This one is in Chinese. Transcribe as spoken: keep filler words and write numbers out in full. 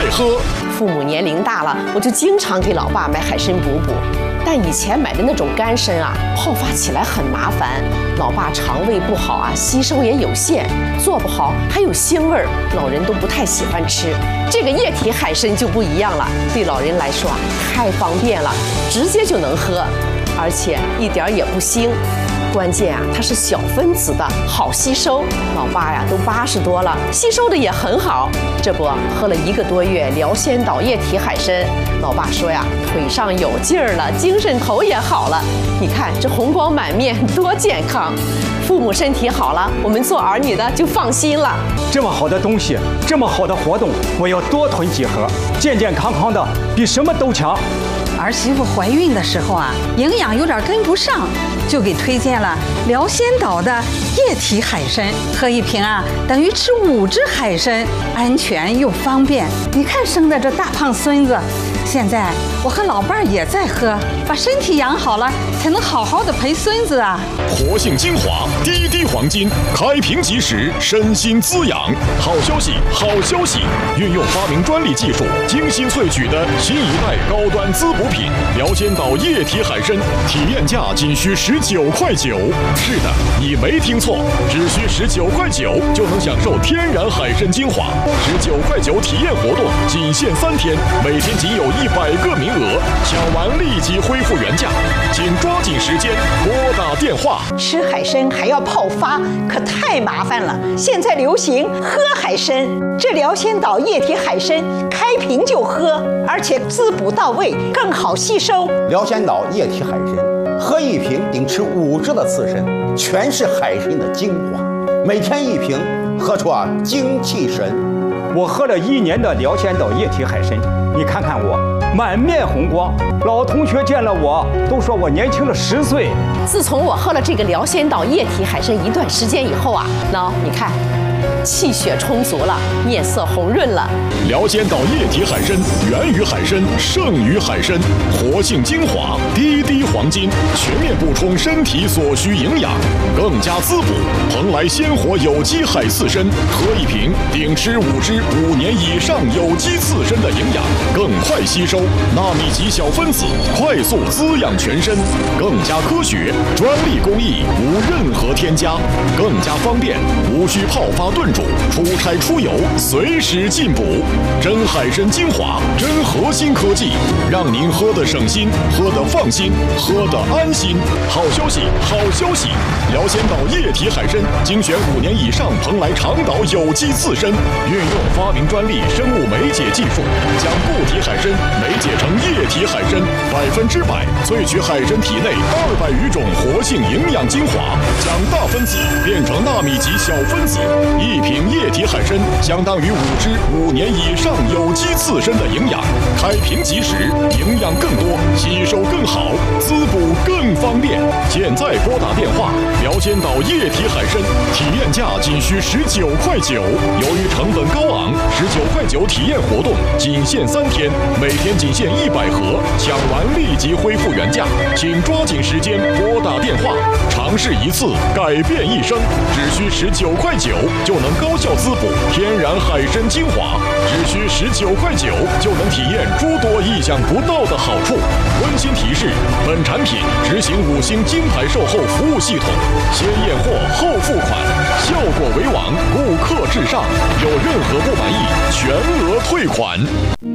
喝。 父母年龄大了，我就经常给老爸买海参补补。但以前买的那种干参啊，泡发起来很麻烦，老爸肠胃不好啊，吸收也有限，做不好还有腥味儿，老人都不太喜欢吃。这个液体海参就不一样了，对老人来说啊，太方便了，直接就能喝，而且一点也不腥。关键啊，它是小分子的，好吸收。老爸呀，都八十多了，吸收的也很好。这不，喝了一个多月辽仙岛液体海参，老爸说呀，腿上有劲儿了，精神头也好了。你看这红光满面，多健康！父母身体好了，我们做儿女的就放心了。 这么好的东西，这么好的活动，我要多囤几盒，健健康康的，比什么都强。 儿媳妇怀孕的时候啊，营养有点跟不上，就给推荐了辽仙岛的液体海参，喝一瓶啊，等于吃五只海参，安全又方便。你看生的这大胖孙子，现在我和老伴儿也在喝，把身体养好了，才能好好的陪孙子啊。 活性精华，滴滴黄金，开瓶即食，身心滋养。好消息，好消息！运用发明专利技术，精心萃取的新一代高端滋补品辽仙岛液体海参，体验价仅需十九块九。是的，你没听错，只需十九块九就能享受天然海参精华。十九块九体验活动仅限三天，每天仅有一百个名额，抢完立即恢复原价，请抓紧时间拨打电话。 吃海参还要泡发，可太麻烦了。现在流行喝海参，这辽仙岛液体海参开瓶就喝，而且滋补到位，更好吸收。 辽仙岛液体海参，喝一瓶顶吃五只的刺参，全是海参的精华，每天一瓶，喝出啊精气神。 我喝了一年的辽仙岛液体海参，你看看我，满面红光，老同学见了我都说我年轻了十岁。 自从我喝了这个辽仙岛液体海参一段时间以后啊，喏，你看，气血充足了，面色红润了。 辽仙岛液体海参源于海参，胜于海参，活性精华，滴滴黄金，全面补充身体所需营养，更加滋补。蓬莱鲜活有机海刺参，喝一瓶顶吃五只五年以上有机刺参的营养，更快吸收，纳米级小分子，快速滋养全身，更加科学，专利工艺，无任何添加，更加方便，无需泡发炖煮，出差出游随时进补。真海参精华，真核心科技，让您喝得省心，喝得放心，喝得安心。好消息，好消息！辽仙岛液体海参精选五年以上蓬莱长岛有机刺参，运用发明专利生物酶解技术，将固体海参酶解成液体海参，百分之百萃取海参体内二百余种活性营养精华，将大分子变成纳米级小分子。一瓶液体海参相当于五只五年以上有机刺参的营养，开瓶即食，营养更多，吸收更好，滋补更方便。现在拨打电话，辽仙岛液体海参体验价仅需十九块九。由于成本高昂，十九块九体验活动仅限三天，每天仅限一百盒，抢完立即恢复原价，请抓紧时间拨打电话，尝试一次改变一生，只需十九块九就能高效滋补天然海参精华，只需十九块九就能体验诸多意想不到的好处。温馨提示：本产品执行五星金牌售后服务系统，先验货后付款，效果为王，顾客至上。有任何不满意，全额退款。